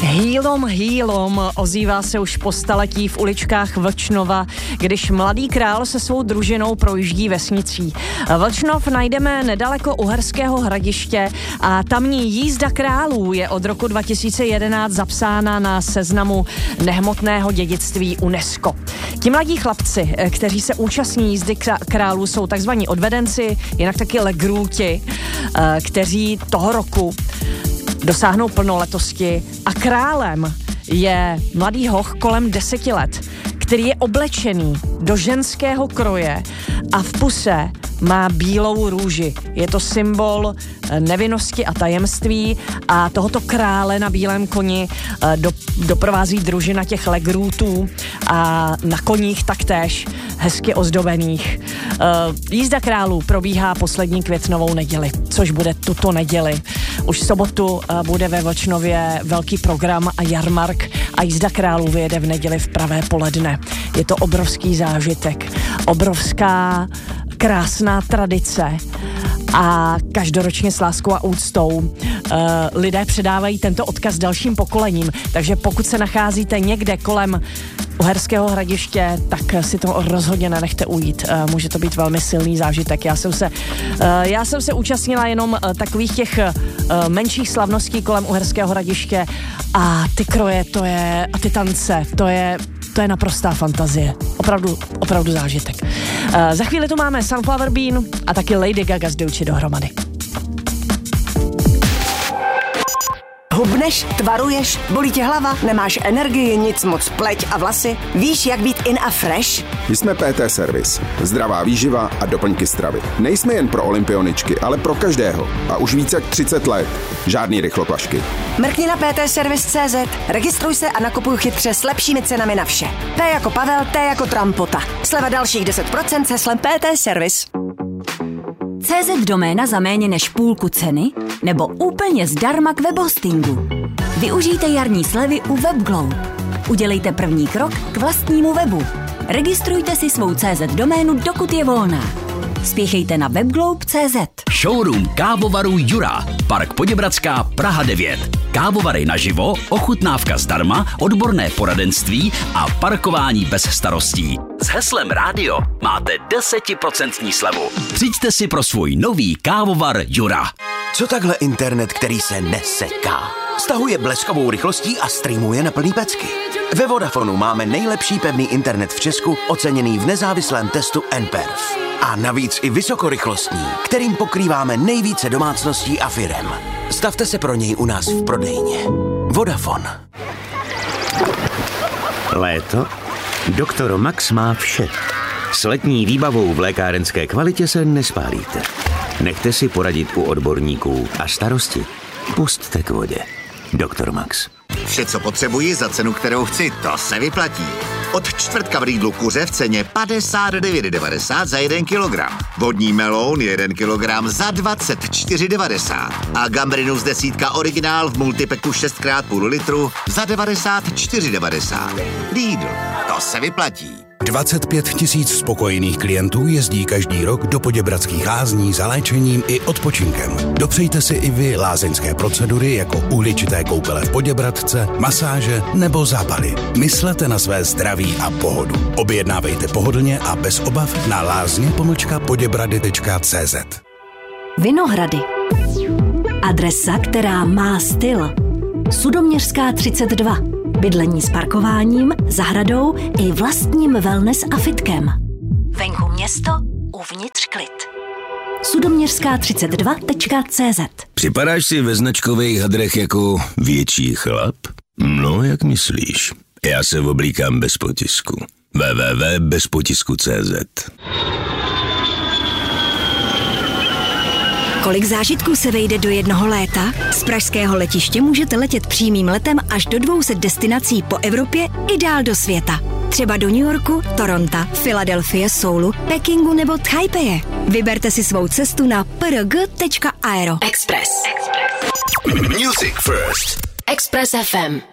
Hýlom, ozývá se už po staletí v uličkách Vlčnova, když mladý král se svou družinou projíždí vesnicí. Vlčnov najdeme nedaleko Uherského Hradiště a tamní jízda králů je od roku 2011 zapsána na seznamu nehmotného dědictví UNESCO. Ti mladí chlapci, kteří se účastní jízdy králů, jsou takzvaní odvedenci, jinak taky legrůti, kteří toho roku dosáhnou plnoletosti a králem je mladý hoch kolem 10 let, který je oblečený do ženského kroje a v puse má bílou růži. Je to symbol nevinnosti a tajemství a tohoto krále na bílém koni doprovází družina těch legrůtů a na koních taktéž hezky ozdobených. Jízda králů probíhá poslední květnovou neděli, což bude tuto neděli. Už v sobotu bude ve Vlčnově velký program a jarmark a jízda králů vyjede v neděli v pravé poledne. Je to obrovský zážitek, obrovská krásná tradice a každoročně s láskou a úctou lidé předávají tento odkaz dalším pokolením, takže pokud se nacházíte někde kolem Uherského Hradiště, tak si to rozhodně nenechte ujít. Může to být velmi silný zážitek. Já jsem se účastnila jenom takových těch menších slavností kolem Uherského Hradiště a ty kroje a ty tance, to je naprostá fantazie. Opravdu zážitek. Za chvíli tu máme Sunflower Bean a taky Lady Gaga z Duči dohromady. Hubneš, tvaruješ, bolí tě hlava, nemáš energii, nic moc, pleť a vlasy? Víš, jak být in a fresh? Jsme PT Service. Zdravá výživa a doplňky stravy. Nejsme jen pro olympioničky, ale pro každého. A už více jak 30 let. Žádný rychlokvašky. Mrkni na ptservice.cz, registruj se a nakupuj chytře s lepšími cenami na vše. P jako Pavel, T jako Trampota. Sleva dalších 10% se slem PT Service. CZ doména za méně než půlku ceny nebo úplně zdarma k webhostingu. Využijte jarní slevy u WebGlow. Udělejte první krok k vlastnímu webu. Registrujte si svou CZ doménu, dokud je volná. Spěchejte na webglow.cz. Showroom kávovaru Jura, Park Poděbradská, Praha 9. Kávovary naživo, ochutnávka zdarma, odborné poradenství a parkování bez starostí. S heslem rádio máte 10% slevu. Přijďte si pro svůj nový kávovar Jura. Co takhle internet, který se neseká? Stahuje bleskovou rychlostí a streamuje na plný pecky. Ve Vodafonu máme nejlepší pevný internet v Česku, oceněný v nezávislém testu nPerf. A navíc i vysokorychlostní, kterým pokrýváme nejvíce domácností a firem. Stavte se pro něj u nás v prodejně. Vodafone. Léto? Doktor Max má vše. S letní výbavou v lékárenské kvalitě se nespálíte. Nechte si poradit u odborníků a starosti pusťte k vodě. Doktor Max. Vše, co potřebuji za cenu, kterou chci, to se vyplatí. Od čtvrtka v Lidlu kuře v ceně 59,90 za 1 kilogram. Vodní meloun 1 kilogram za 24,90. A gambrinus 10 originál v multipeku 6x půl litru za 94,90. Lidl, to se vyplatí. 25 000 spokojených klientů jezdí každý rok do Poděbradských lázní za léčením i odpočinkem. Dopřejte si i vy lázeňské procedury jako uhličité koupele v Poděbradce, masáže nebo zápaly. Myslete na své zdraví a pohodu. Objednávejte pohodlně a bez obav na lázně-poděbrady.cz. Vinohrady. Adresa, která má styl. Sudoměřská 32. Bydlení s parkováním, zahradou i vlastním wellness a fitkem. Venku město, uvnitř klid. Sudoměřská32.cz. Připadáš si ve značkových hadrech jako větší chlap? No, jak myslíš? Já se oblíkám bez potisku. www.bezpotisku.cz. Kolik zážitků se vejde do jednoho léta? Z pražského letiště můžete letět přímým letem až do 200 destinací po Evropě i dál do světa. Třeba do New Yorku, Toronto, Filadelfie, Soulu, Pekingu nebo Taipeje. Vyberte si svou cestu na prg.aero. Express. Music First. Express FM.